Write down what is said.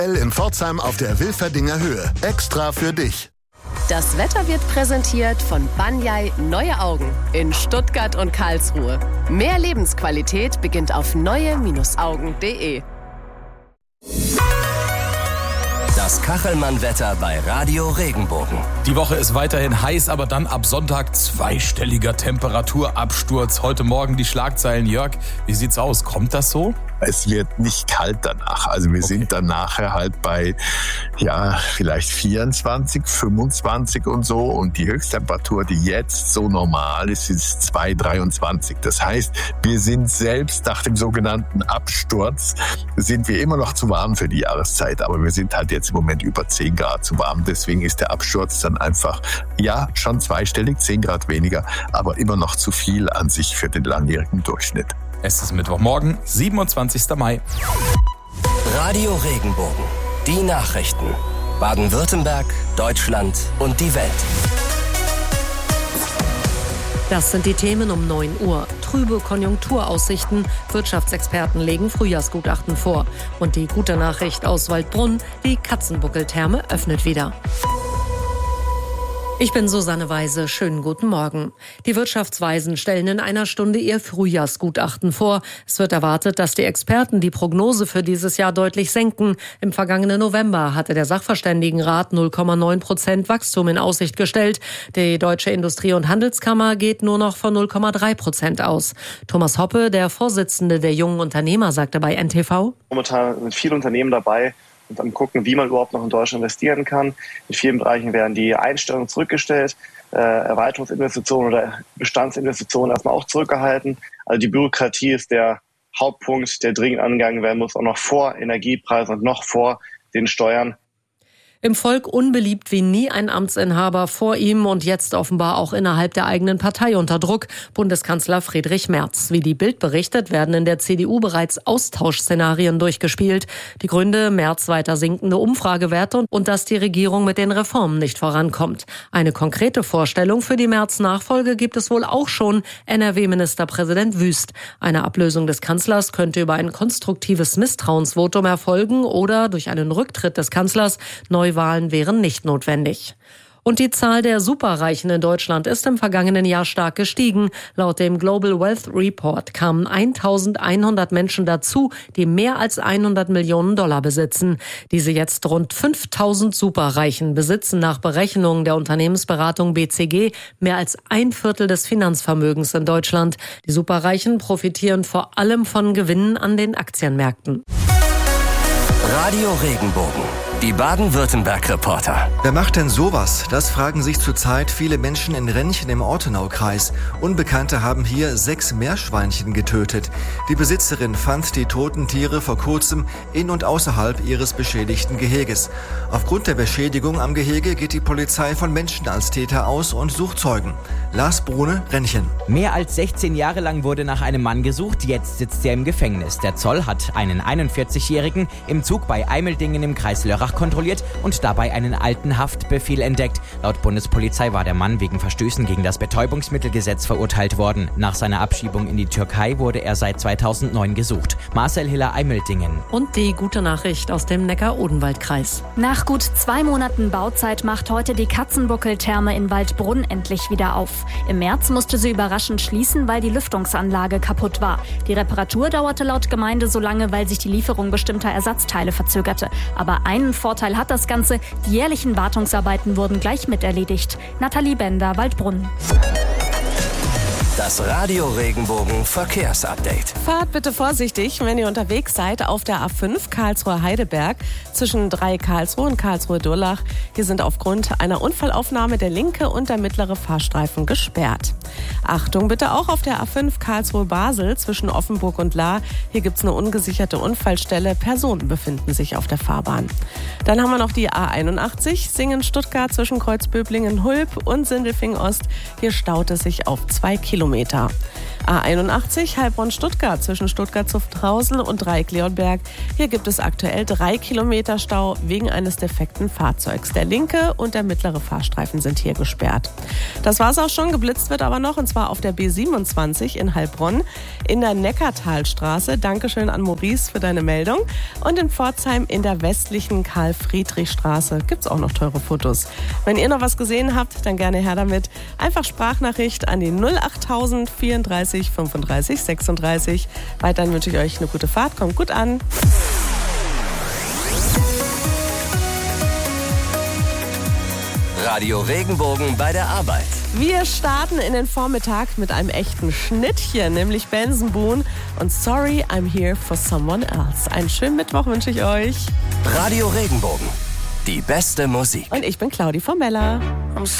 In Pforzheim auf der Wilferdinger Höhe. Extra für dich. Das Wetter wird präsentiert von Banyai Neue Augen in Stuttgart und Karlsruhe. Mehr Lebensqualität beginnt auf neue-augen.de. Das Kachelmann-Wetter bei Radio Regenbogen. Die Woche ist weiterhin heiß, aber dann ab Sonntag zweistelliger Temperaturabsturz. Heute Morgen die Schlagzeilen. Jörg, wie sieht's aus? Kommt das so? Es wird nicht kalt danach. Also wir sind dann nachher halt bei, vielleicht 24, 25 und so. Und die Höchsttemperatur, die jetzt so normal ist 2,23. Das heißt, wir sind selbst nach dem sogenannten Absturz, sind wir immer noch zu warm für die Jahreszeit. Aber wir sind halt jetzt im Moment über 10 Grad zu warm. Deswegen ist der Absturz dann einfach, schon zweistellig, 10 Grad weniger, aber immer noch zu viel an sich für den langjährigen Durchschnitt. Es ist Mittwochmorgen, 27. Mai. Radio Regenbogen. Die Nachrichten. Baden-Württemberg, Deutschland und die Welt. Das sind die Themen um 9 Uhr. Trübe Konjunkturaussichten. Wirtschaftsexperten legen Frühjahrsgutachten vor. Und die gute Nachricht aus Waldbrunn, die Katzenbuckeltherme öffnet wieder. Ich bin Susanne Weise. Schönen guten Morgen. Die Wirtschaftsweisen stellen in einer Stunde ihr Frühjahrsgutachten vor. Es wird erwartet, dass die Experten die Prognose für dieses Jahr deutlich senken. Im vergangenen November hatte der Sachverständigenrat 0,9% Wachstum in Aussicht gestellt. Die Deutsche Industrie- und Handelskammer geht nur noch von 0,3% aus. Thomas Hoppe, der Vorsitzende der jungen Unternehmer, sagte bei NTV: Momentan sind viele Unternehmen dabei und am gucken, wie man überhaupt noch in Deutschland investieren kann. In vielen Bereichen werden die Einstellungen zurückgestellt, Erweiterungsinvestitionen oder Bestandsinvestitionen erstmal auch zurückgehalten. Also die Bürokratie ist der Hauptpunkt, der dringend angegangen werden muss, auch noch vor Energiepreisen und noch vor den Steuern. Im Volk unbeliebt wie nie ein Amtsinhaber vor ihm und jetzt offenbar auch innerhalb der eigenen Partei unter Druck. Bundeskanzler Friedrich Merz. Wie die Bild berichtet, werden in der CDU bereits Austauschszenarien durchgespielt. Die Gründe: Merz weiter sinkende Umfragewerte und dass die Regierung mit den Reformen nicht vorankommt. Eine konkrete Vorstellung für die Merz-Nachfolge gibt es wohl auch schon. NRW-Ministerpräsident Wüst. Eine Ablösung des Kanzlers könnte über ein konstruktives Misstrauensvotum erfolgen oder durch einen Rücktritt des Kanzlers. Neuwahlen wären nicht notwendig. Und die Zahl der Superreichen in Deutschland ist im vergangenen Jahr stark gestiegen. Laut dem Global Wealth Report kamen 1.100 Menschen dazu, die mehr als 100 Millionen Dollar besitzen. Diese jetzt rund 5.000 Superreichen besitzen nach Berechnungen der Unternehmensberatung BCG mehr als 1/4 des Finanzvermögens in Deutschland. Die Superreichen profitieren vor allem von Gewinnen an den Aktienmärkten. Radio Regenbogen. Die Baden-Württemberg-Reporter. Wer macht denn sowas? Das fragen sich zurzeit viele Menschen in Rennchen im Ortenaukreis. Unbekannte haben hier 6 Meerschweinchen getötet. Die Besitzerin fand die toten Tiere vor kurzem in und außerhalb ihres beschädigten Geheges. Aufgrund der Beschädigung am Gehege geht die Polizei von Menschen als Täter aus und sucht Zeugen. Lars Brune, Rennchen. Mehr als 16 Jahre lang wurde nach einem Mann gesucht, jetzt sitzt er im Gefängnis. Der Zoll hat einen 41-Jährigen im Zug bei Eimeldingen im Kreis Lörrach kontrolliert und dabei einen alten Haftbefehl entdeckt. Laut Bundespolizei war der Mann wegen Verstößen gegen das Betäubungsmittelgesetz verurteilt worden. Nach seiner Abschiebung in die Türkei wurde er seit 2009 gesucht. Marcel Hiller, Eimeldingen. Und die gute Nachricht aus dem Neckar-Odenwald-Kreis. Nach gut 2 Monaten Bauzeit macht heute die Katzenbuckeltherme in Waldbrunn endlich wieder auf. Im März musste sie überraschend schließen, weil die Lüftungsanlage kaputt war. Die Reparatur dauerte laut Gemeinde so lange, weil sich die Lieferung bestimmter Ersatzteile verzögerte. Aber einen Vorteil hat das Ganze: die jährlichen Wartungsarbeiten wurden gleich mit erledigt. Nathalie Bender, Waldbrunn. Das Radio Regenbogen Verkehrsupdate. Fahrt bitte vorsichtig, wenn ihr unterwegs seid auf der A5 Karlsruhe-Heidelberg zwischen Karlsruhe und Karlsruhe-Durlach. Hier sind aufgrund einer Unfallaufnahme der linke und der mittlere Fahrstreifen gesperrt. Achtung bitte auch auf der A5 Karlsruhe-Basel zwischen Offenburg und Lahr. Hier gibt es eine ungesicherte Unfallstelle. Personen befinden sich auf der Fahrbahn. Dann haben wir noch die A81 Singen-Stuttgart zwischen Kreuzböblingen-Hulb und Sindelfingen-Ost. Hier staut es sich auf 2 Kilometer. A81 Heilbronn-Stuttgart zwischen Stuttgart-Zuffenhausen und Dreieck-Leonberg. Hier gibt es aktuell 3 Kilometer Stau wegen eines defekten Fahrzeugs. Der linke und der mittlere Fahrstreifen sind hier gesperrt. Das war's auch schon. Geblitzt wird aber noch, und zwar auf der B27 in Heilbronn, in der Neckartalstraße. Dankeschön an Maurice für deine Meldung. Und in Pforzheim in der westlichen Karl-Friedrich-Straße gibt's auch noch teure Fotos. Wenn ihr noch was gesehen habt, dann gerne her damit. Einfach Sprachnachricht an die 08000 34 35 36. Weiterhin wünsche ich euch eine gute Fahrt. Kommt gut an. Radio Regenbogen bei der Arbeit. Wir starten in den Vormittag mit einem echten Schnittchen, nämlich Benson Boone und Sorry, I'm Here for Someone Else. Einen schönen Mittwoch wünsche ich euch. Radio Regenbogen, die beste Musik. Und ich bin Claudi Formella.